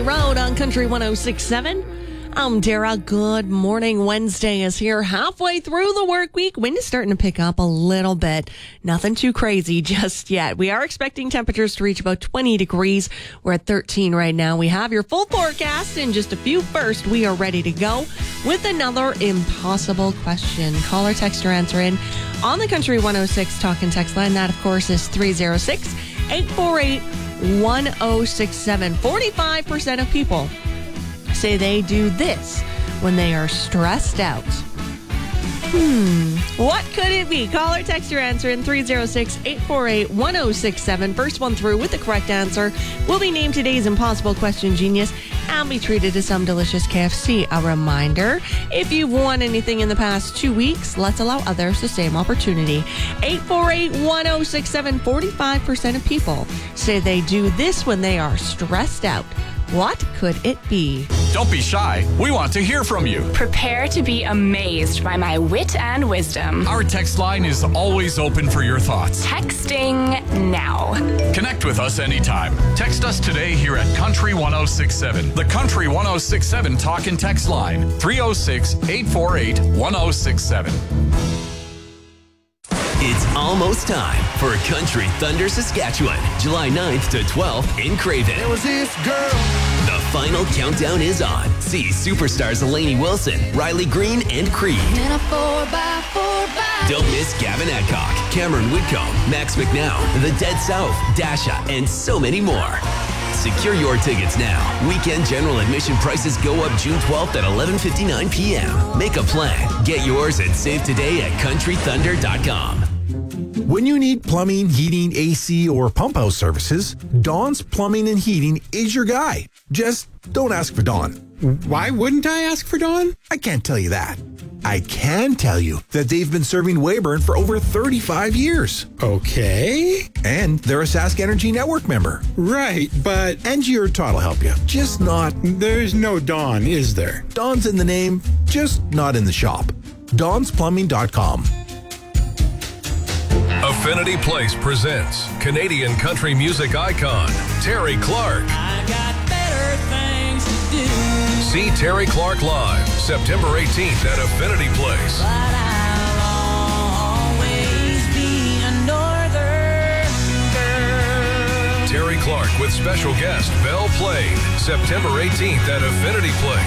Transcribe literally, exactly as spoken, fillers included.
Road on Country one oh six point seven. I'm Dara. Good morning. Wednesday is here, halfway through the work week. Wind is starting to pick up a little bit. Nothing too crazy just yet. We are expecting temperatures to reach about twenty degrees. We're at thirteen right now. We have your full forecast in just a few. First, we are ready to go with another impossible question. Call or text your answer in on the Country one oh six talk and text line. That, of course, is three oh six, eight four eight, one oh six seven. forty-five percent of people say they do this when they are stressed out. Hmm. What could it be? Call or text your answer in three oh six, eight four eight, one oh six seven. First one through with the correct answer will be named today's Impossible Question Genius and be treated to some delicious K F C. A reminder, if you've won anything in the past two weeks, let's allow others the same opportunity. eight four eight, one oh six seven. forty-five percent of people say they do this when they are stressed out. What could it be? Don't be shy. We want to hear from you. Prepare to be amazed by my wit and wisdom. Our text line is always open for your thoughts. Texting now. Connect with us anytime. Text us today here at Country one oh six seven. The Country one oh six seven talk and text line, three oh six, eight four eight, one oh six seven. It's almost time for Country Thunder Saskatchewan, July ninth to twelfth in Craven. There was this girl. The final countdown is on. See superstars Elaine Wilson, Riley Green, and Creed. In a four by four by. Don't miss Gavin Adcock, Cameron Whitcomb, Max McNown, The Dead South, Dasha, and so many more. Secure your tickets now. Weekend general admission prices go up June twelfth at eleven fifty-nine p.m. Make a plan. Get yours and save today at country thunder dot com. When you need plumbing, heating, A C, or pump house services, Dawn's Plumbing and Heating is your guy. Just don't ask for Dawn. Why wouldn't I ask for Dawn? I can't tell you that. I can tell you that they've been serving Weyburn for over thirty-five years. Okay. And they're a Sask Energy Network member. Right, but... Angie or Todd will help you. Just not... There's no Dawn, is there? Dawn's in the name, just not in the shop. dawns plumbing dot com. Affinity Place presents Canadian country music icon Terry Clark. I got better things to do. See Terry Clark live September eighteenth at Affinity Place. But I'll always be a northern girl. Terry Clark with special guest Belle Plain September eighteenth at Affinity Place.